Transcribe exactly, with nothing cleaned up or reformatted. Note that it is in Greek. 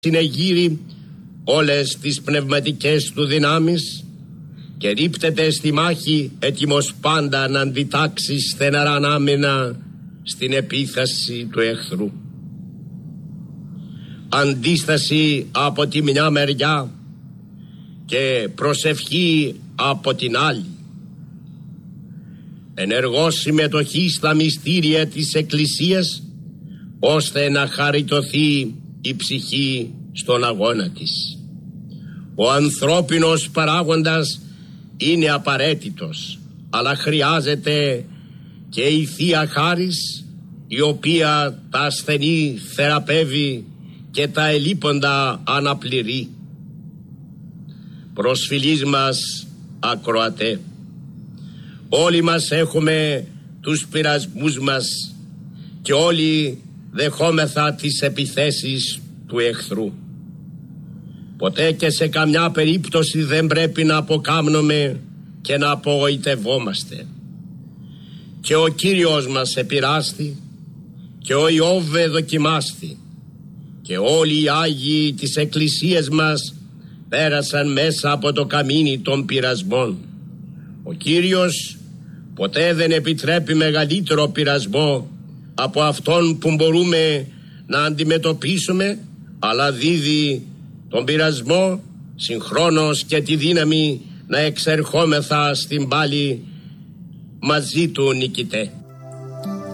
συνεγείρει όλες τις πνευματικές του δυνάμεις και ρίπτεται στη μάχη έτοιμος πάντα να αντιτάξει στεναρά άμυνα στην επίθεση του εχθρού. Αντίσταση από τη μια μεριά και προσευχή από την άλλη. Ενεργό συμμετοχή στα μυστήρια της Εκκλησίας, ώστε να χαριτωθεί η ψυχή στον αγώνα της. Ο ανθρώπινος παράγοντας είναι απαραίτητος, αλλά χρειάζεται και η Θεία Χάρις, η οποία τα ασθενή θεραπεύει και τα ελείποντα αναπληρεί. Προσφυλής μας ακροατέ, όλοι μας έχουμε τους πειρασμούς μας και όλοι δεχόμεθα τις επιθέσεις του εχθρού. Ποτέ και σε καμιά περίπτωση δεν πρέπει να αποκάμνουμε και να απογοητευόμαστε. Και ο Κύριος μας επειράστη και ο Ιώβ δοκιμάστη και όλοι οι Άγιοι της Εκκλησίας μας πέρασαν μέσα από το καμίνι των πειρασμών. Ο Κύριος ποτέ δεν επιτρέπει μεγαλύτερο πειρασμό από αυτόν που μπορούμε να αντιμετωπίσουμε, αλλά δίδει τον πειρασμό συγχρόνως και τη δύναμη να εξερχόμεθα στην πάλη μαζί του νικητέ.